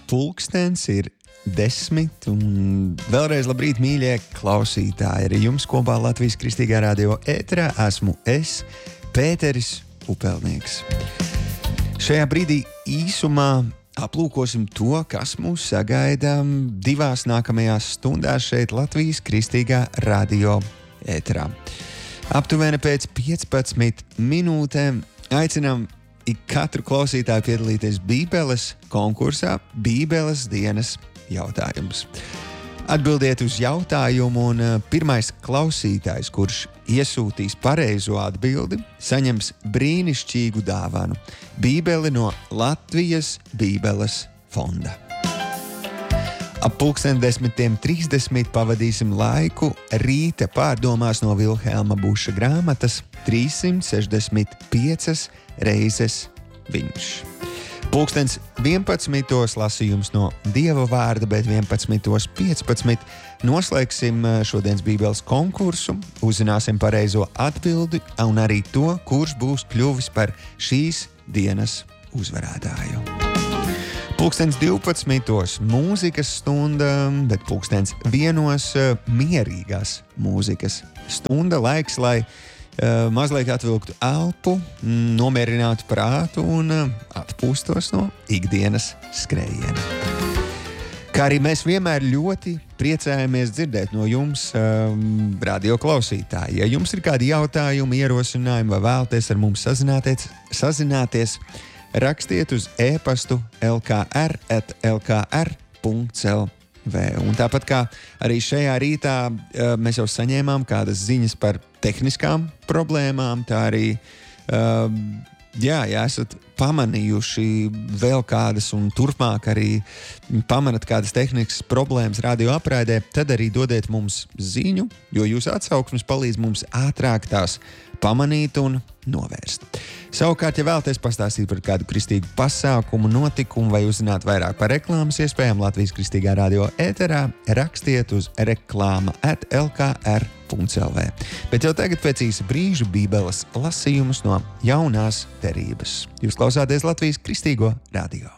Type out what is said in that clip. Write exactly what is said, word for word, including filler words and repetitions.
pulkstens ir desmit, un vēlreiz labrīt, mīļie klausītāji. Arī jums kopā Latvijas Kristīgā radio ēterā esmu es, Pēteris Upelnieks. Šajā brīdī īsumā aplūkosim to, kas mūs sagaida divās nākamajās stundās šeit Latvijas Kristīgā radio ēterā. Aptuveni pēc piecpadsmit minūtēm aicinām ik katru klausītāju piedalīties Bībeles konkursā Bībeles dienas jautājums. Atbildiet uz jautājumu, un pirmais klausītājs, kurš iesūtīs pareizo atbildi, saņems brīnišķīgu dāvanu – Bībeli no Latvijas Bībeles fonda. Ap pulksten desmitiem trīsdesmit pavadīsim laiku rīta pārdomās no Vilhelma Buša grāmatas trīssimt sešdesmit piecas reizes viņš. Pulkstens vienpadsmitos lasījums no Dieva vārda, bet vienpadsmitos piecpadsmit noslēgsim šodienas Bībeles konkursu, uzzināsim pareizo atbildi un arī to, kurš būs kļuvis par šīs dienas uzvarētāju. Pulkstens divpadsmitos mūzikas stunda, bet pulkstens vienos mierīgās mūzikas stunda, laiks, lai uh, mazliet atvilktu elpu, nomierinātu prātu un uh, atpūstos no ikdienas skrējiena. Kā arī mēs vienmēr ļoti priecājamies dzirdēt no jums, um, radio klausītāji. Ja jums ir kādi jautājumi, ierosinājumi vai vēlaties ar mums sazināties, sazināties rakstiet uz e-pastu l k r at l k r punkts l v. Un tāpat kā arī šajā rītā mēs jau saņēmām kādas ziņas par tehniskām problēmām, tā arī, jā, ja esat pamanījuši vēl kādas un turpmāk arī pamanat kādas tehniskas problēmas radio apraidē, tad arī dodiet mums ziņu, jo jūsu atsauksmes palīdz mums ātrāk tās pamanīt un novērst. Savukārt, ja vēlaties pastāstīt par kādu kristīgu pasākumu, notikumu vai uzzināt vairāk par reklāmas iespējām Latvijas Kristīgā radio ēterā, rakstiet uz reklāma at l k r punkts l v. Bet jau tagad pēc īsa brīža Bībeles lasījumus no jaunās derības. Jūs klausāties Latvijas Kristīgo radio.